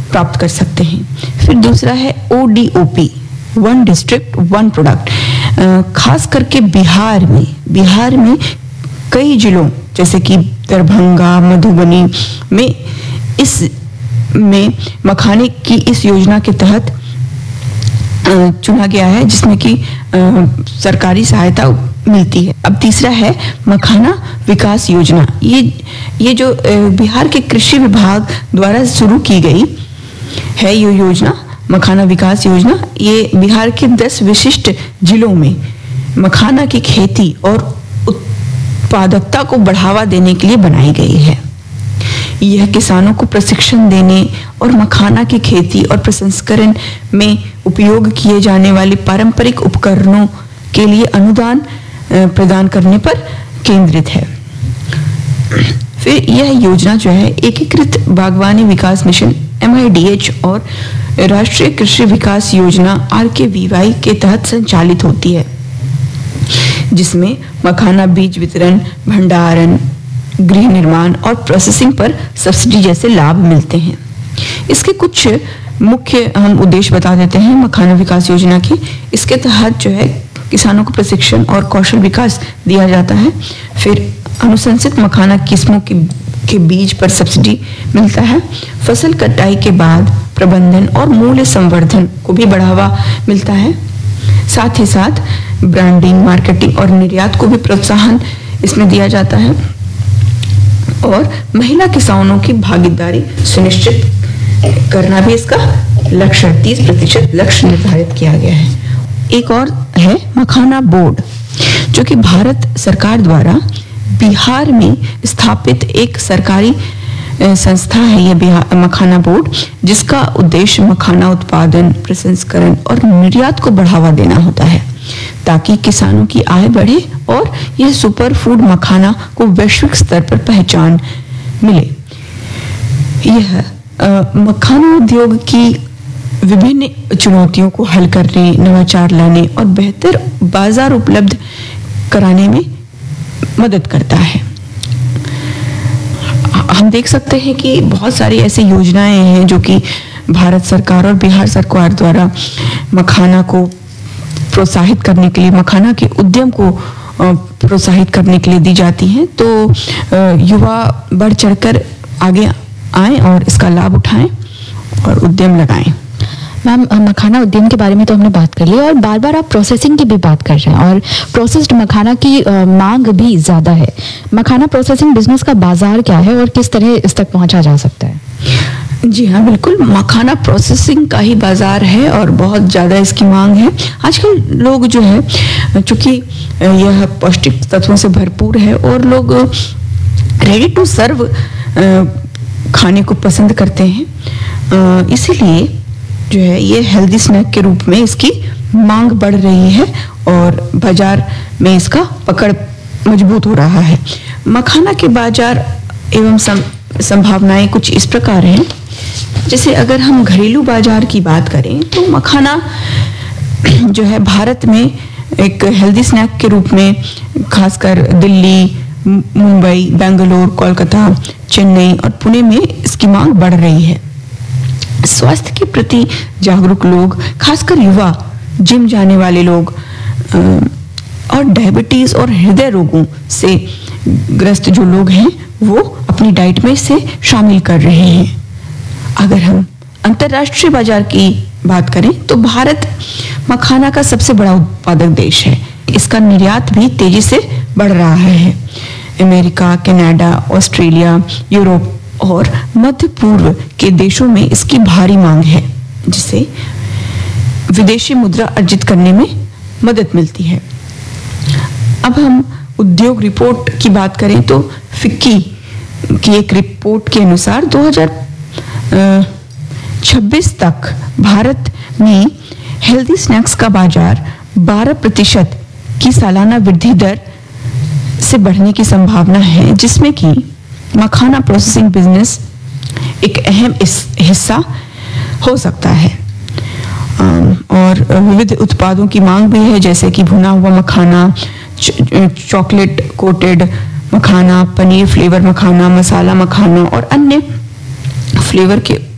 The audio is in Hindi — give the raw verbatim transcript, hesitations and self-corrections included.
प्राप्त कर सकते हैं। फिर दूसरा है O D O P, one district one product. खास करके बिहार में बिहार में कई जिलों जैसे कि दरभंगा, मधुबनी में इस में मखाने की इस योजना के तहत चुना गया है, जिसमें कि सरकारी सहायता मिलती है। अब तीसरा है मखाना विकास योजना। ये ये जो बिहार के कृषि विभाग द्वारा शुरू की गई है ये योजना, मखाना विकास योजना, ये बिहार के दस विशिष्ट जिलों में मखाना की खेती और उत्पादकता को बढ़ावा देने के लिए बनाई गई है। यह किसानों को प्रशिक्षण देने और मखाना की खेती और प्रसंस्करण में उपयोग किए जाने वाले पारंपरिक उपकरणों के लिए अनुदान प्रदान करने पर केंद्रित है। फिर यह योजना जो है एकीकृत बागवानी विकास mission M I D H और राष्ट्रीय कृषि विकास योजना आर के वी वाई के तहत संचालित होती है, जिसमें मखाना बीज वितरण, भंडारण, गृह निर्माण और प्रोसेसिंग पर सब्सिडी जैसे लाभ मिलते हैं। इसके कुछ मुख्य हम उद्देश्य बता देते हैं मखाना विकास योजना के। इसके तहत जो है किसानों को प्रशिक्षण और कौशल विकास दिया जाता है। फिर अनुशंसित मखाना किस्मों के, के बीज पर सब्सिडी मिलता है। फसल कटाई के बाद प्रबंधन और मूल्य संवर्धन को भी बढ़ावा मिलता है। साथ ही साथ ब्रांडिंग, मार्केटिंग और निर्यात को भी प्रोत्साहन इसमें दिया जाता है और महिला किसानों की भागीदारी सुनिश्चित करना भी इसका लक्ष्य, तीस प्रतिशत लक्ष्य निर्धारित किया गया है। एक और है मखाना बोर्ड, जो कि भारत सरकार द्वारा बिहार में स्थापित एक सरकारी संस्था है। यह बिहार मखाना बोर्ड, जिसका उद्देश्य मखाना उत्पादन, प्रसंस्करण और निर्यात को बढ़ावा देना होता है, ताकि किसानों की आय बढ़े और यह सुपर फूड मखाना को वैश्विक स्तर पर पहचान मिले। यह मखाना उद्योग की विभिन्न चुनौतियों को हल करने, नवाचार लाने और बेहतर बाजार उपलब्ध कराने में मदद करता है। हम देख सकते हैं कि बहुत सारी ऐसी योजनाएं हैं जो कि भारत सरकार और बिहार सरकार द्वारा मखाना को प्रोत्साहित करने के लिए, मखाना के उद्यम को प्रोत्साहित करने के लिए दी जाती हैं। तो युवा बढ़ चढ़कर आगे आएं और इसका लाभ उठाएं और उद्यम लगाएं। मैम, मखाना उद्यम के बारे में तो हमने बात कर ली और बार बार आप प्रोसेसिंग की भी बात कर रहे हैं और प्रोसेस्ड मखाना की आ, मांग भी ज़्यादा है। मखाना प्रोसेसिंग बिजनेस का बाजार क्या है और किस तरह इस तक पहुंचा जा सकता है? जी हाँ, बिल्कुल, मखाना प्रोसेसिंग का ही बाजार है और बहुत ज़्यादा इसकी मांग है। आजकल लोग जो है, चूँकि यह पौष्टिक तत्वों से भरपूर है और लोग रेडी टू सर्व खाने को पसंद करते हैं, इसीलिए जो है ये हेल्दी स्नैक के रूप में इसकी मांग बढ़ रही है और बाजार में इसका पकड़ मजबूत हो रहा है। मखाना के बाजार एवं संभावनाएं कुछ इस प्रकार हैं। जैसे अगर हम घरेलू बाजार की बात करें तो मखाना जो है भारत में एक हेल्दी स्नैक के रूप में खासकर दिल्ली, मुंबई, बेंगलोर, कोलकाता, चेन्नई और पुणे में इसकी मांग बढ़ रही है। स्वास्थ्य के प्रति जागरूक लोग, खासकर युवा, जिम जाने वाले लोग और डायबिटीज और हृदय रोगों से ग्रस्त जो लोग हैं वो अपनी डाइट में इसे शामिल कर रहे हैं। अगर हम अंतर्राष्ट्रीय बाजार की बात करें तो भारत मखाना का सबसे बड़ा उत्पादक देश है। इसका निर्यात भी तेजी से बढ़ रहा है। अमेरिका, कनाडा, ऑस्ट्रेलिया, यूरोप और मध्य पूर्व के देशों में इसकी भारी मांग है, जिससे विदेशी मुद्रा अर्जित करने में मदद मिलती है। अब हम उद्योग रिपोर्ट की बात करें तो फिक्की की एक रिपोर्ट के अनुसार दो हज़ार छब्बीस तक भारत में हेल्दी स्नैक्स का बाजार बारह प्रतिशत की सालाना वृद्धि दर से बढ़ने की संभावना है, जिसमें कि मखाना प्रोसेसिंग बिजनेस एक अहम हिस्सा हो सकता है। और विविध उत्पादों की मांग भी है, जैसे कि भुना हुआ मखाना, चॉकलेट कोटेड मखाना, पनीर फ्लेवर मखाना, मसाला मखाना और अन्य फ्लेवर के